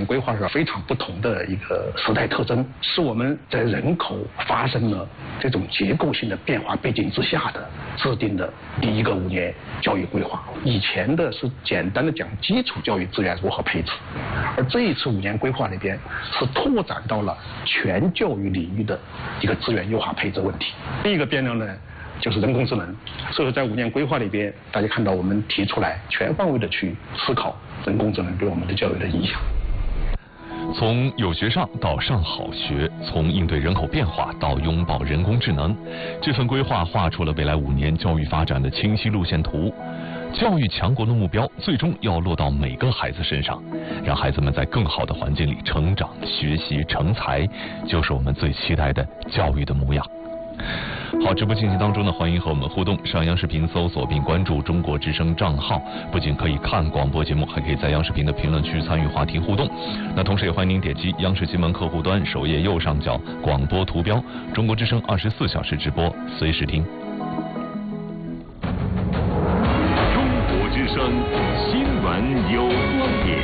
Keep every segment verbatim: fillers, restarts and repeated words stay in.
规划是非常不同的一个时代特征，是我们在人口发生了这种结构性的变化背景之下的制定的第一个五年教育规划。以前的是简单的讲基础教育资源如何配置，而这一次五年规划里边是拓展到了全教育领域的一个资源优化配置问题。另一个变量呢，就是人工智能。所以在五年规划里边，大家看到我们提出来全方位的去思考人工智能对我们的教育的影响。 从有学上到上好学，从应对人口变化到拥抱人工智能，这份规划画出了未来五年教育发展的清晰路线图。教育强国的目标最终要落到每个孩子身上，让孩子们在更好的环境里成长、学习、成才，就是我们最期待的教育的模样。好，直播进行当中呢，欢迎和我们互动。上央视频搜索并关注中国之声账号，不仅可以看广播节目，还可以在央视频的评论区参与话题互动。那同时也欢迎您点击央视新闻客户端首页右上角广播图标，中国之声二十四小时直播，随时听。 中国之声新闻有观点，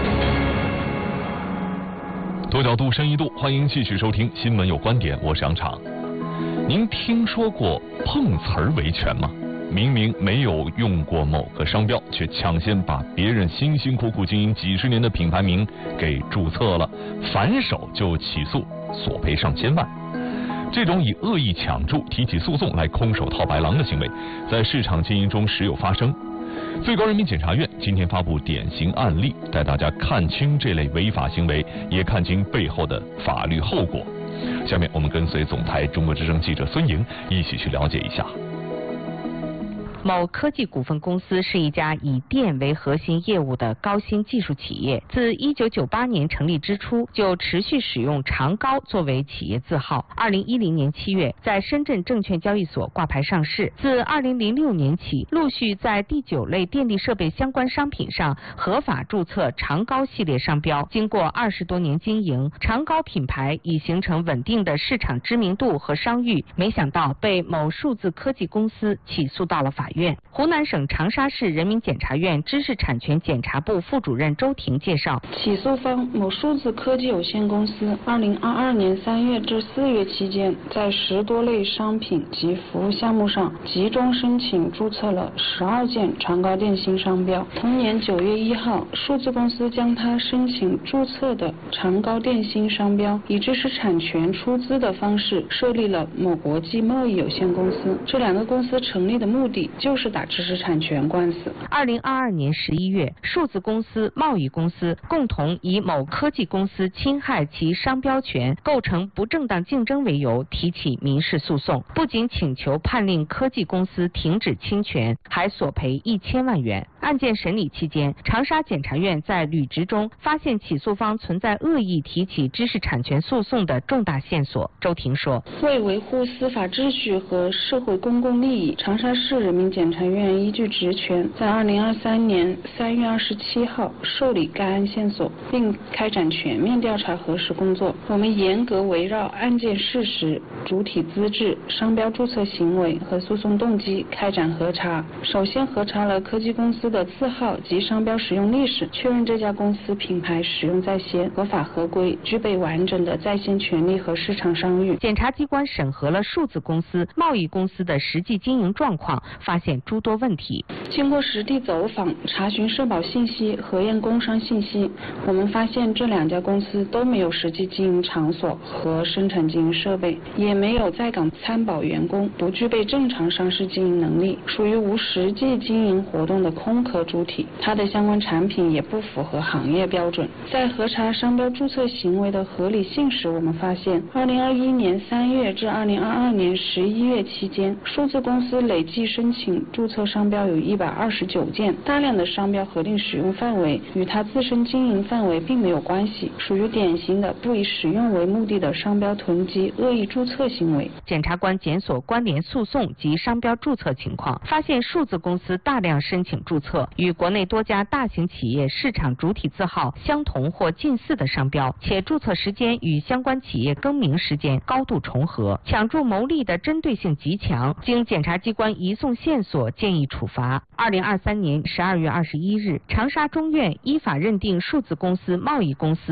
多角度，深一度，欢迎继续收听新闻有观点，我是杨昶。您听说过碰瓷儿维权吗？明明没有用过某个商标，却抢先把别人辛辛苦苦经营几十年的品牌名给注册了，反手就起诉，索赔上千万。这种以恶意抢注提起诉讼来空手套白狼的行为，在市场经营中时有发生。最高人民检察院今天发布典型案例，带大家看清这类违法行为，也看清背后的法律后果。下面我们跟随总台中国之声记者孙莹一起去了解一下。 某科技股份公司是一家以电为核心业务的高新技术企业，自一九九八年成立之初就持续使用长高作为企业字号。二零一零年七月在深圳证券交易所挂牌上市，自二零零六年起陆续在第九类电力设备相关商品上合法注册长高系列商标。经过二十多年经营，长高品牌已形成稳定的市场知名度和商誉，没想到被某数字科技公司起诉到了法院。湖南省长沙市人民检察院知识产权检察部副主任周婷介绍， 起诉方某数字科技有限公司二零二二年三月至四月期间，在十多类商品及服务项目上集中申请注册了十二件长高电信商标。同年九月一号，数字公司将他申请注册的长高电信商标以知识产权出资的方式设立了某国际贸易有限公司。这两个公司成立的目的就是打知识产权官司。 二零二二年十一月，数字公司、贸易公司共同以某科技公司侵害其商标权、构成不正当竞争为由提起民事诉讼，不仅请求判令科技公司停止侵权，还索赔一千万元。案件审理期间，长沙检察院在履职中发现起诉方存在恶意提起知识产权诉讼的重大线索。周婷说， 为维护司法秩序和社会公共利益，长沙市人民检察院依据职权，在二零二三年三月二十七号受理该案线索，并开展全面调查核实工作。我们严格围绕案件事实、主体资质、商标注册行为和诉讼动机开展核查。首先核查了科技公司的字号及商标使用历史，确认这家公司品牌使用在先、合法合规，具备完整的在线权利和市场商誉。 检察机关审核了数字公司、贸易公司的实际经营状况，发现诸多问题。 经过实地走访、查询社保信息、核验工商信息，我们发现这两家公司都没有实际经营场所和生产经营设备，也没有在岗参保员工，不具备正常上市经营能力，属于无实际经营活动的空壳主体。它的相关产品也不符合行业标准。在核查商标注册行为的合理性时，我们发现二零二一年三月至二零二二年十一月期间，数字公司累计申请注册商标有一百二十九件，大量的商标核定使用范围与它自身经营范围并没有关系，属于典型的不以使用为目的的商标囤积、恶意注册行为。 检察官检索关联诉讼及商标注册情况，发现数字公司大量申请注册与国内多家大型企业市场主体字号相同或近似的商标，且注册时间与相关企业更名时间高度重合，抢注牟利的针对性极强。经检察机关移送线索，建议处罚。二零二三年十二月二十一日，长沙中院依法认定数字公司、贸易公司